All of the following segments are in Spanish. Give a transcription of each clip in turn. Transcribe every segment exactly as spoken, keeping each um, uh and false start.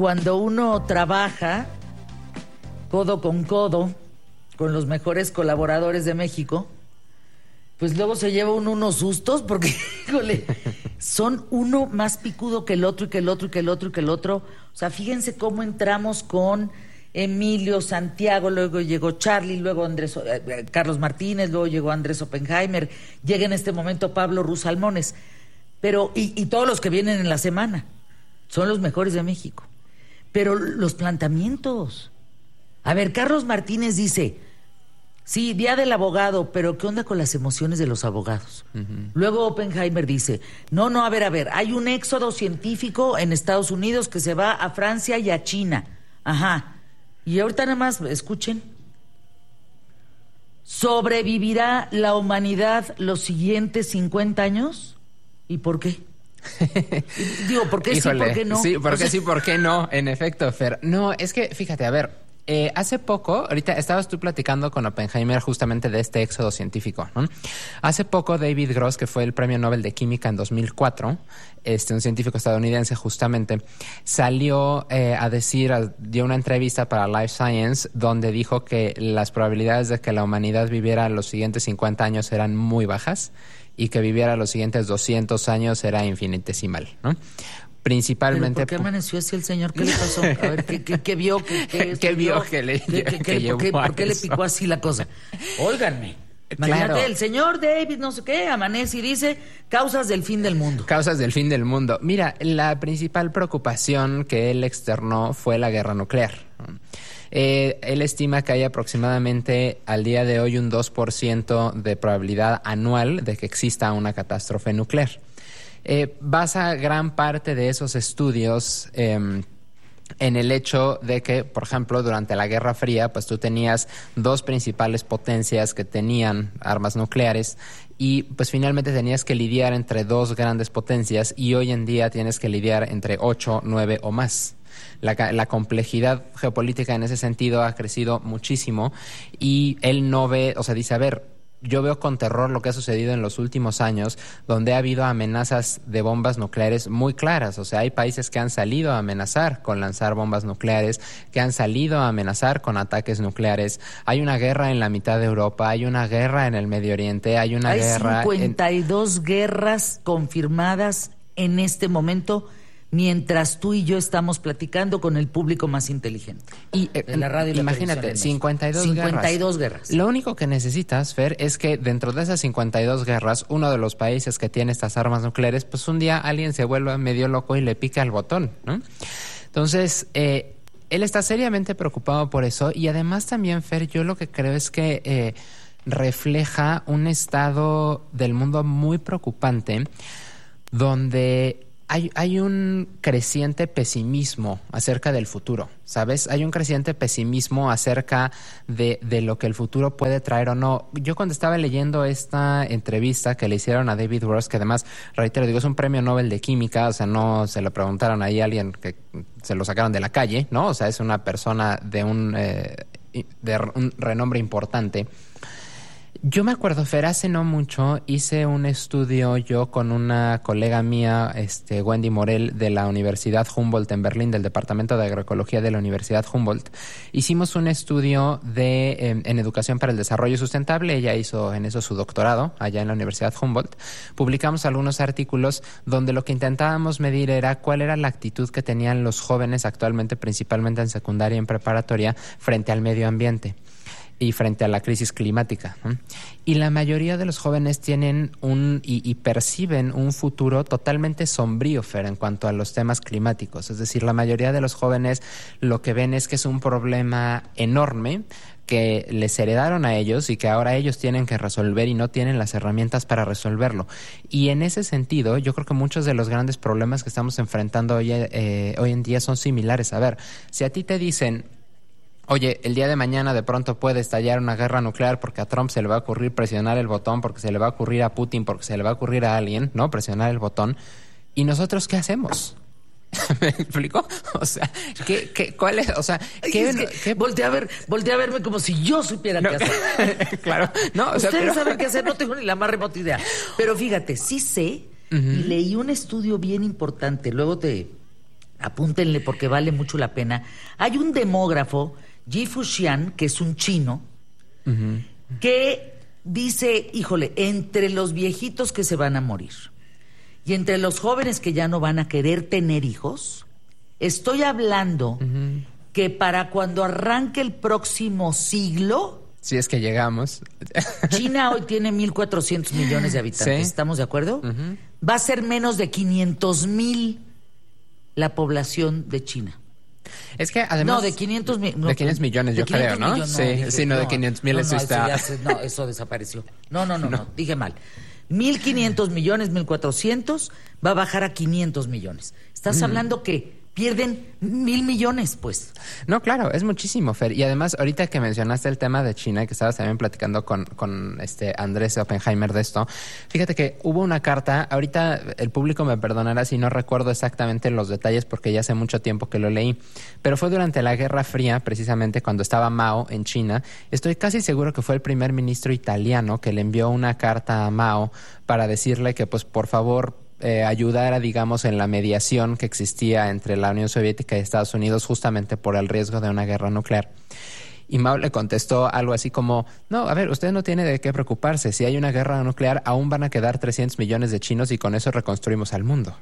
cuando uno trabaja codo con codo con los mejores colaboradores de México, pues luego se lleva uno unos sustos porque, híjole, son uno más picudo que el otro y que el otro y que el otro y que el otro. O sea, fíjense cómo entramos con Emilio, Santiago, luego llegó Charlie, luego Andrés, eh, Carlos Martínez, luego llegó Andrés Oppenheimer, llega en este momento Pablo Ruz Salmones, pero y, y todos los que vienen en la semana son los mejores de México. Pero los planteamientos. A ver, Carlos Martínez dice, sí, día del abogado, pero ¿qué onda con las emociones de los abogados? Uh-huh. Luego Oppenheimer dice, no, no, a ver, a ver, hay un éxodo científico en Estados Unidos que se va a Francia y a China. Ajá. Y ahorita nada más, escuchen. ¿Sobrevivirá la humanidad los siguientes cincuenta años? ¿Y por qué? Digo, ¿por qué Híjole, sí, por qué no? Sí, ¿por qué o sea... sí, por qué no? En efecto, Fer. No, es que, fíjate, a ver... Eh, hace poco, ahorita estabas tú platicando con Oppenheimer justamente de este éxodo científico, ¿no? Hace poco David Gross, que fue el premio Nobel de Química en dos mil cuatro, este, un científico estadounidense justamente, salió eh, a decir, a, dio una entrevista para Life Science donde dijo que las probabilidades de que la humanidad viviera los siguientes cincuenta años eran muy bajas y que viviera los siguientes doscientos años era infinitesimal, ¿no? Principalmente... ¿Pero por qué amaneció así el señor? ¿Qué le pasó? A ver, ¿qué, qué, qué vio? ¿Qué, qué, ¿Qué vio que le ¿Qué, qué, que ¿Por qué, por qué le picó así la cosa? Óiganme. Imagínate, claro. El señor David no sé qué amanece y dice causas del fin del mundo. Causas del fin del mundo. Mira, la principal preocupación que él externó fue la guerra nuclear. Eh, él estima que hay aproximadamente al día de hoy un dos por ciento de probabilidad anual de que exista una catástrofe nuclear. Eh, basa gran parte de esos estudios eh, en el hecho de que, por ejemplo, durante la Guerra Fría, pues tú tenías dos principales potencias que tenían armas nucleares y pues finalmente tenías que lidiar entre dos grandes potencias y hoy en día tienes que lidiar entre ocho, nueve o más. La, la complejidad geopolítica en ese sentido ha crecido muchísimo y él no ve, o sea, dice, a ver, yo veo con terror lo que ha sucedido en los últimos años, donde ha habido amenazas de bombas nucleares muy claras. O sea, hay países que han salido a amenazar con lanzar bombas nucleares, que han salido a amenazar con ataques nucleares. Hay una guerra en la mitad de Europa, hay una guerra en el Medio Oriente, hay una hay guerra... Hay cincuenta y dos en... guerras confirmadas en este momento, mientras tú y yo estamos platicando con el público más inteligente. Y eh, en la radio y la imagínate, cincuenta y dos, cincuenta y dos guerras. guerras. Lo único que necesitas, Fer, es que dentro de esas cincuenta y dos guerras, uno de los países que tiene estas armas nucleares, pues un día alguien se vuelve medio loco y le pica el botón, ¿no? Entonces, eh, él está seriamente preocupado por eso y además también, Fer, yo lo que creo es que eh, refleja un estado del mundo muy preocupante donde... Hay, hay un creciente pesimismo acerca del futuro, ¿sabes? Hay un creciente pesimismo acerca de, de lo que el futuro puede traer o no. Yo cuando estaba leyendo esta entrevista que le hicieron a David Gross, que además, reitero, digo, es un premio Nobel de Química, o sea, no se lo preguntaron ahí a alguien que se lo sacaron de la calle, ¿no? O sea, es una persona de un, eh, de un renombre importante. Yo me acuerdo, Fer, hace no mucho hice un estudio yo con una colega mía, este, Wendy Morel, de la Universidad Humboldt en Berlín, del Departamento de Agroecología de la Universidad Humboldt. Hicimos un estudio de eh, en educación para el desarrollo sustentable. Ella hizo en eso su doctorado allá en la Universidad Humboldt. Publicamos algunos artículos donde lo que intentábamos medir era cuál era la actitud que tenían los jóvenes actualmente, principalmente en secundaria y en preparatoria, frente al medio ambiente y frente a la crisis climática, ¿no? Y la mayoría de los jóvenes tienen un y, y perciben un futuro totalmente sombrío, Fer, en cuanto a los temas climáticos. Es decir, la mayoría de los jóvenes lo que ven es que es un problema enorme que les heredaron a ellos y que ahora ellos tienen que resolver y no tienen las herramientas para resolverlo. Y en ese sentido, yo creo que muchos de los grandes problemas que estamos enfrentando hoy, eh, hoy en día son similares. A ver, si a ti te dicen... Oye, el día de mañana de pronto puede estallar una guerra nuclear porque a Trump se le va a ocurrir presionar el botón, porque se le va a ocurrir a Putin, porque se le va a ocurrir a alguien, ¿no? Presionar el botón. ¿Y nosotros qué hacemos? ¿Me explico? O sea, ¿qué, qué, cuál es? O sea, ¿qué, es que qué... voltea a ver, voltea a verme como si yo supiera no, qué hacer. Claro, no, o Ustedes sea, pero... saben qué hacer, no tengo ni la más remota idea. Pero fíjate, sí sé, uh-huh. y leí un estudio bien importante, luego te... apúntenle porque vale mucho la pena. Hay un demógrafo, Ji Fuxian, que es un chino, uh-huh. que dice, híjole, entre los viejitos que se van a morir y entre los jóvenes que ya no van a querer tener hijos, estoy hablando uh-huh. que para cuando arranque el próximo siglo... Si es que llegamos. China hoy tiene mil cuatrocientos millones de habitantes, ¿sí? ¿Estamos de acuerdo? Uh-huh. Va a ser menos de quinientos mil la población de China. Es que además... No, de quinientos mil... No, de quinientos millones, yo creo, ¿no? Millones, sí, no, dije, sí, no, no, de quinientos mil, no, eso no, está... Eso se, no, eso desapareció. No, no, no, no, no, dije mal. mil quinientos millones, mil cuatrocientos, va a bajar a quinientos millones. Estás mm. hablando que pierden mil millones, pues. No, claro, es muchísimo, Fer. Y además, ahorita que mencionaste el tema de China, que estabas también platicando con, con este Andrés Oppenheimer de esto, fíjate que hubo una carta, ahorita el público me perdonará si no recuerdo exactamente los detalles porque ya hace mucho tiempo que lo leí, pero fue durante la Guerra Fría, precisamente cuando estaba Mao en China. Estoy casi seguro que fue el primer ministro italiano que le envió una carta a Mao para decirle que, pues, por favor... Eh, ayudara, digamos, en la mediación que existía entre la Unión Soviética y Estados Unidos justamente por el riesgo de una guerra nuclear. Y Mao le contestó algo así como, no, a ver, usted no tiene de qué preocuparse. Si hay una guerra nuclear, aún van a quedar trescientos millones de chinos y con eso reconstruimos al mundo.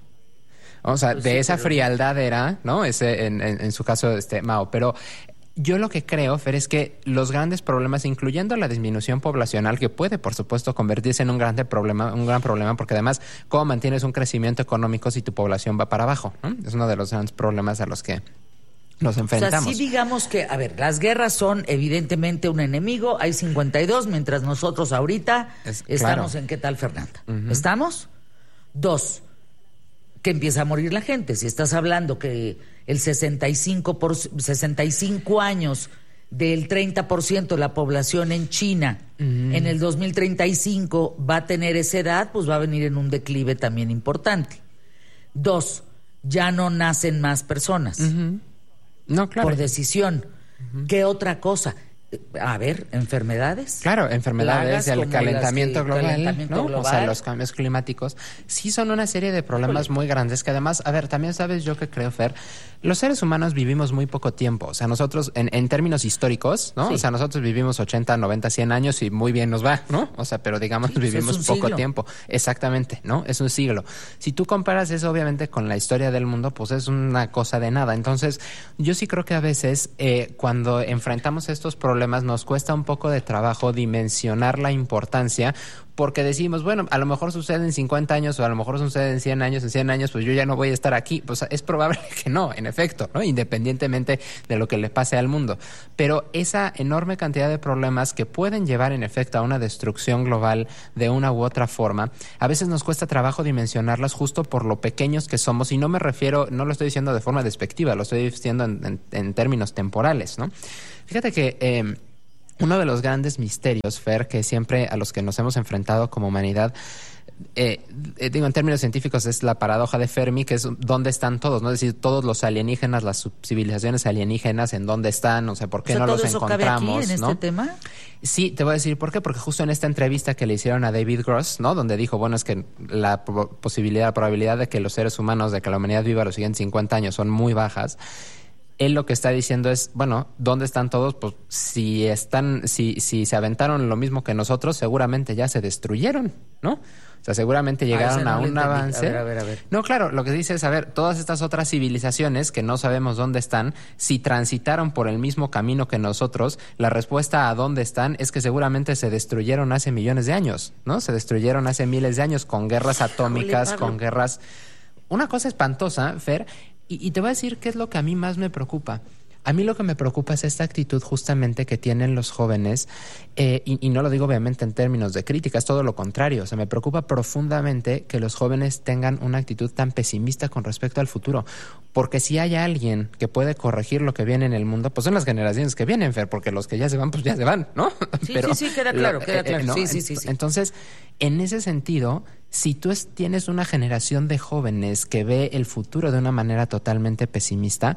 O sea, pues de sí, esa pero... frialdad era, ¿no? Ese, en, en, en su caso, este Mao. Pero... yo lo que creo, Fer, es que los grandes problemas, incluyendo la disminución poblacional, que puede, por supuesto, convertirse en un gran problema, un gran problema, porque además, ¿cómo mantienes un crecimiento económico si tu población va para abajo? ¿No? Es uno de los grandes problemas a los que nos enfrentamos. O sea, sí digamos que, a ver, las guerras son evidentemente un enemigo, hay cincuenta y dos, mientras nosotros ahorita es, estamos claro. en ¿qué tal, Fernanda? Uh-huh. ¿Estamos? Dos, que empieza a morir la gente. Si estás hablando que el sesenta y cinco por, sesenta y cinco años del treinta por ciento de la población en China uh-huh. en el dos mil treinta y cinco va a tener esa edad, pues va a venir en un declive también importante. Dos, ya no nacen más personas. Uh-huh. No, claro. Por decisión. Uh-huh. ¿Qué otra cosa? A ver, enfermedades. Claro, enfermedades, el calentamiento, global, calentamiento ¿no? global. O sea, los cambios climáticos. Sí son una serie de problemas Híjole. muy grandes que además, a ver, también sabes yo que creo, Fer, los seres humanos vivimos muy poco tiempo. O sea, nosotros, en, en términos históricos, ¿no? Sí. O sea, nosotros vivimos ochenta, noventa, cien años y muy bien nos va, ¿no? O sea, pero digamos, sí, vivimos es poco siglo. tiempo. Exactamente, ¿no? Es un siglo. Si tú comparas eso, obviamente, con la historia del mundo, pues es una cosa de nada. Entonces, yo sí creo que a veces, eh, cuando enfrentamos estos problemas, nos cuesta un poco de trabajo dimensionar la importancia, porque decimos, bueno, a lo mejor sucede en cincuenta años o a lo mejor sucede en cien años, en cien años, pues yo ya no voy a estar aquí. Pues es probable que no, en efecto, ¿no? Independientemente de lo que le pase al mundo. Pero esa enorme cantidad de problemas que pueden llevar en efecto a una destrucción global de una u otra forma, a veces nos cuesta trabajo dimensionarlas justo por lo pequeños que somos. Y no me refiero, no lo estoy diciendo de forma despectiva, lo estoy diciendo en, en, en términos temporales, ¿no? Fíjate que eh, uno de los grandes misterios, Fer, que siempre a los que nos hemos enfrentado como humanidad, eh, eh, digo en términos científicos, es la paradoja de Fermi, que es dónde están todos, ¿no? Es decir, todos los alienígenas, las civilizaciones alienígenas, en dónde están, o sea, ¿por qué o sea, no ¿todo los eso encontramos? Cabe aquí, en ¿no? este tema? Sí, te voy a decir por qué, porque justo en esta entrevista que le hicieron a David Gross, ¿no? Donde dijo, bueno, es que la posibilidad, la probabilidad de que los seres humanos, de que la humanidad viva los siguientes cincuenta años son muy bajas. Él lo que está diciendo es, bueno, ¿dónde están todos? Pues si están, si, si se aventaron lo mismo que nosotros, seguramente ya se destruyeron, ¿no? O sea, seguramente llegaron ah, no a un avance. A ver, a ver, a ver. No, claro, lo que dice es, a ver, todas estas otras civilizaciones que no sabemos dónde están, si transitaron por el mismo camino que nosotros, la respuesta a dónde están es que seguramente se destruyeron hace millones de años, ¿no? Se destruyeron hace miles de años con guerras atómicas, con guerras... Una cosa espantosa, Fer, y, y te voy a decir qué es lo que a mí más me preocupa. A mí lo que me preocupa es esta actitud justamente que tienen los jóvenes, eh, y, y no lo digo obviamente en términos de crítica, es todo lo contrario. O sea, me preocupa profundamente que los jóvenes tengan una actitud tan pesimista con respecto al futuro. Porque si hay alguien que puede corregir lo que viene en el mundo, pues son las generaciones que vienen, Fer, porque los que ya se van, pues ya se van, ¿no? Sí, Pero, sí, sí, queda claro, lo, queda claro. Eh, ¿no? Sí, sí, sí, sí. Entonces, en ese sentido, si tú es, tienes una generación de jóvenes que ve el futuro de una manera totalmente pesimista,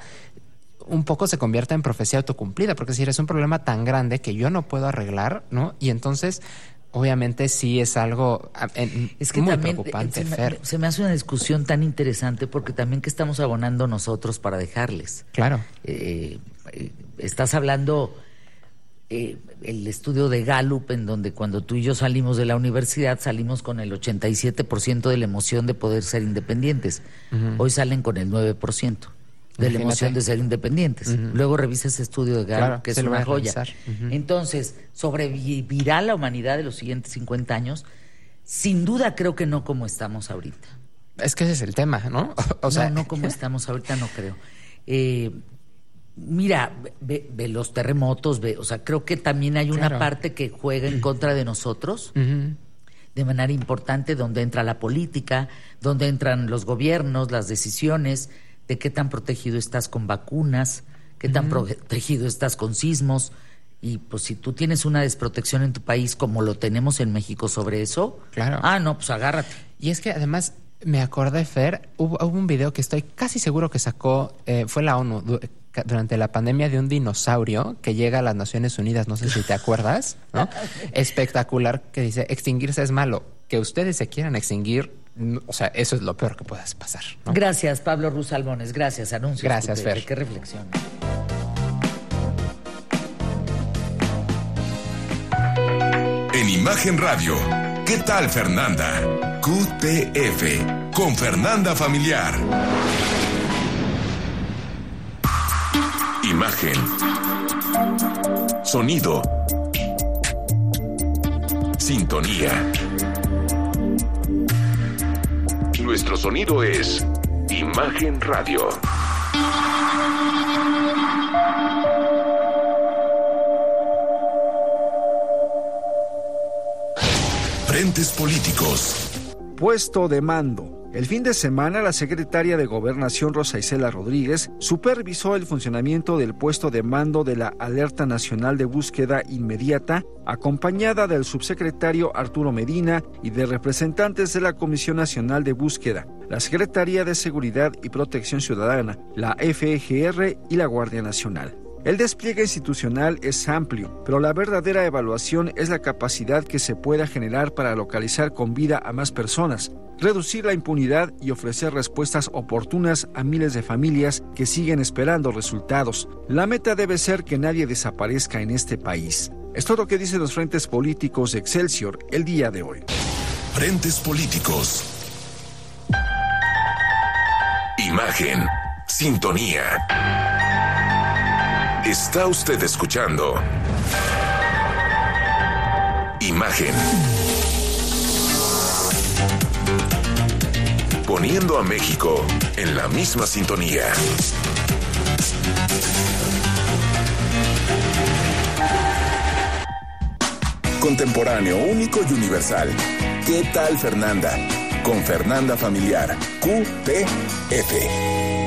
un poco se convierte en profecía autocumplida, porque es decir, es un problema tan grande que yo no puedo arreglar, ¿no? Y entonces obviamente sí es algo en, es que muy también preocupante, se me, Fer. se me hace una discusión tan interesante porque también que estamos abonando nosotros para dejarles. Claro. Eh, eh, estás hablando eh, el estudio de Gallup, en donde cuando tú y yo salimos de la universidad salimos con el ochenta y siete por ciento de la emoción de poder ser independientes. Uh-huh. Hoy salen con el nueve por ciento de Imagínate. la emoción de ser independientes. Uh-huh. Luego revisa ese estudio de Gallup, claro, que es una joya. Uh-huh. Entonces, ¿sobrevivirá la humanidad de los siguientes cincuenta años? Sin duda creo que no como estamos ahorita. Es que ese es el tema, ¿no? O sea, no, no como estamos ahorita, no creo. Eh, mira, ve, ve los terremotos, ve, o sea, creo que también hay una claro. parte que juega en contra de nosotros, uh-huh. de manera importante, donde entra la política, donde entran los gobiernos, las decisiones, de qué tan protegido estás con vacunas, qué tan uh-huh. protegido estás con sismos. Y pues si tú tienes una desprotección en tu país como lo tenemos en México sobre eso, claro. ah, no, pues agárrate. Y es que además me acordé, Fer, hubo, hubo un video que estoy casi seguro que sacó, eh, fue la ONU, du- durante la pandemia, de un dinosaurio que llega a las Naciones Unidas, no sé si te acuerdas, ¿no? Espectacular, que dice, extinguirse es malo, que ustedes se quieran extinguir, o sea, eso es lo peor que puedas pasar, ¿no? Gracias, Pablo Ruz Albones, gracias, anuncios. Gracias, Fer. Fer. Qué reflexión. En Imagen Radio, ¿qué tal, Fernanda? Q T F, con Fernanda Familiar. Imagen. Sonido. Sintonía. Nuestro sonido es Imagen Radio. Frentes políticos. Puesto de mando. El fin de semana, la secretaria de Gobernación, Rosa Isela Rodríguez, supervisó el funcionamiento del puesto de mando de la Alerta Nacional de Búsqueda Inmediata, acompañada del subsecretario Arturo Medina y de representantes de la Comisión Nacional de Búsqueda, la Secretaría de Seguridad y Protección Ciudadana, la F E G R y la Guardia Nacional. El despliegue institucional es amplio, pero la verdadera evaluación es la capacidad que se pueda generar para localizar con vida a más personas, reducir la impunidad y ofrecer respuestas oportunas a miles de familias que siguen esperando resultados. La meta debe ser que nadie desaparezca en este país. Es todo lo que dicen los frentes políticos de Excelsior el día de hoy. Frentes políticos. Imagen. Sintonía. Está usted escuchando Imagen. Poniendo a México en la misma sintonía. Contemporáneo, único y universal. ¿Qué tal, Fernanda? Con Fernanda Familiar. Q T F.